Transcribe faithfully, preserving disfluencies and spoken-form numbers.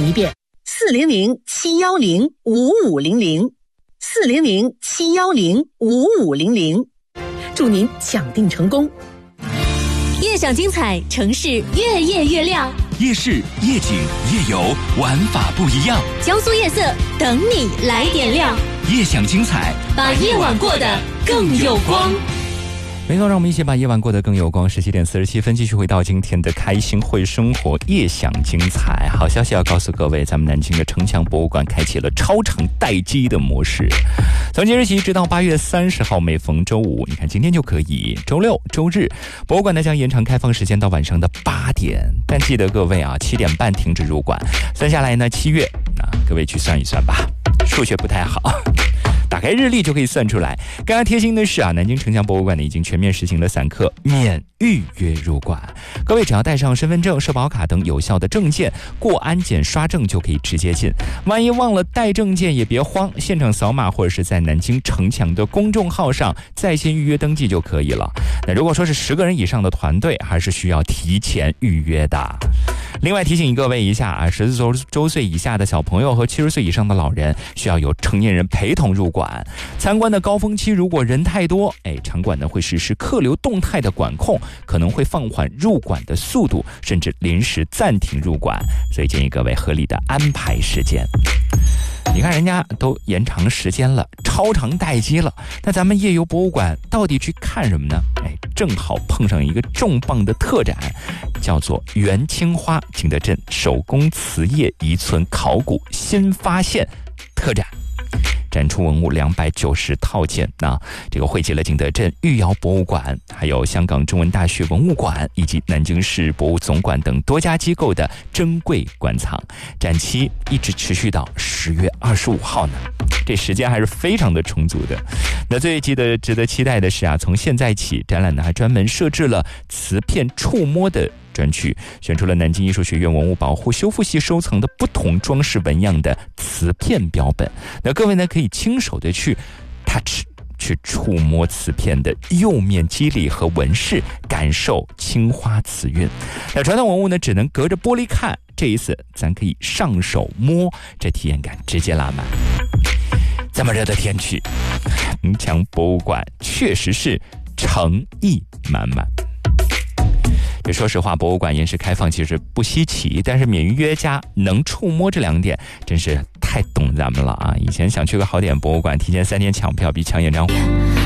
一遍：四零零七幺零五五零零，四零零七幺零五五零零。祝您抢定成功！ 夜享精彩，城市越夜越亮。 夜市、夜景、夜游，玩法不一样。 江苏夜色等你来点亮。 夜享精彩， 把夜晚过得更有光。 没错，让我们一起把夜晚过得更有光。十七点四十七分，继续回到今天的开心会生活，夜享精彩。好消息要告诉各位，咱们南京的城墙博物馆开启了超长待机的模式。从今日起直到八月三十号，每逢周五，你看今天就可以，周六、周日，博物馆呢将延长开放时间到晚上的八点。但记得各位啊，七点半停止入馆。算下来呢，七月，啊，各位去算一算吧，数学不太好。打开日历就可以算出来。更加贴心的是啊，南京城墙博物馆呢已经全面实行了散客免预约入馆。各位只要带上身份证、社保卡等有效的证件，过安检刷证就可以直接进。万一忘了带证件也别慌，现场扫码或者是在南京城墙的公众号上在线预约登记就可以了。那如果说是十个人以上的团队，还是需要提前预约的。另外提醒各位一下啊，十四周岁以下的小朋友和七十岁以上的老人需要有成年人陪同入馆。参观的高峰期如果人太多，哎，场馆呢会实施客流动态的管控，可能会放缓入馆的速度，甚至临时暂停入馆，所以建议各位合理的安排时间。你看人家都延长时间了，超长待机了，那咱们夜游博物馆到底去看什么呢？哎，正好碰上一个重磅的特展，叫做元青花景德镇手工瓷业遗存考古新发现特展。展出文物两百九十套件，那这个汇集了景德镇御窑博物馆、还有香港中文大学文物馆以及南京市博物总馆等多家机构的珍贵馆藏，展期一直持续到十月二十五号呢，这时间还是非常的充足的。那最记得值得期待的是啊，从现在起，展览呢还专门设置了瓷片触摸的专区，选出了南京艺术学院文物保护修复系收藏的不同装饰纹样的瓷片标本。那各位呢可以亲手的去 touch 去触摸瓷片的釉面肌理和纹饰，感受青花瓷韵。那传统文物呢只能隔着玻璃看，这一次咱可以上手摸，这体验感直接拉满。这么热的天气，城墙博物馆确实是诚意满满。这说实话，博物馆延时开放其实不稀奇，但是免预约加能触摸这两点真是太懂咱们了啊！以前想去个好点博物馆，提前三天抢票比抢演唱会